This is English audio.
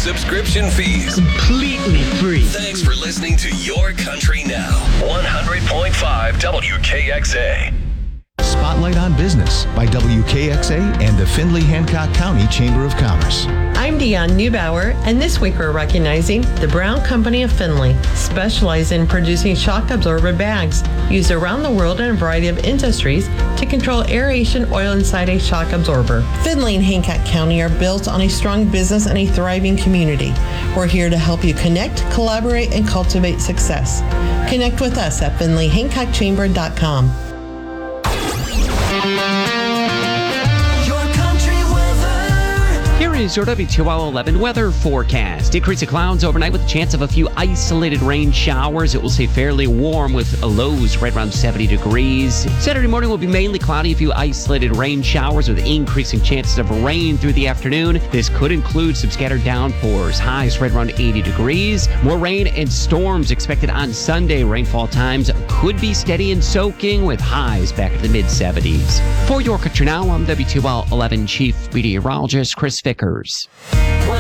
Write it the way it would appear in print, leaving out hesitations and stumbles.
subscription fees. Completely free. Thanks for listening to Your Country Now. 100.5 WKXA. Spotlight on Business by WKXA and the Findlay Hancock County Chamber of Commerce. I'm Deanne Neubauer, and this week we're recognizing the Brown Company of Findlay, specializing in producing shock absorber bags used around the world in a variety of industries to control aeration oil inside a shock absorber. Findlay and Hancock County are built on a strong business and a thriving community. We're here to help you connect, collaborate, and cultivate success. Connect with us at FindlayHancockChamber.com. Here is your WTOL 11 weather forecast. Decrease of clouds overnight with a chance of a few isolated rain showers. It will stay fairly warm with lows right around 70 degrees. Saturday morning will be mainly cloudy, a few isolated rain showers with increasing chances of rain through the afternoon. This could include some scattered downpours. Highs right around 80 degrees. More rain and storms expected on Sunday. Rainfall times could be steady and soaking with highs back at the mid-70s. For Your Country Now, I'm WTOL 11 Chief Meteorologist Chris Vickers.